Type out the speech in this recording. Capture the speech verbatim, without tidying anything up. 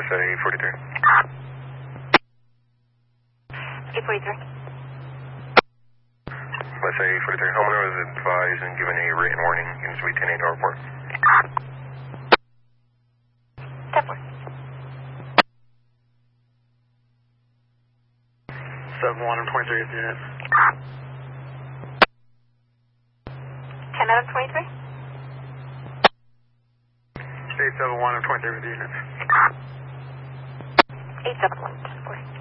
say forty-three. eight forty-three. Let's say forty-three. Homeowner was advised and given a written warning in Suite ten eight report. ten four. seven one and twenty-three units. ten out of twenty-three. eight seven one and twenty-three units. eight seven one, ten four.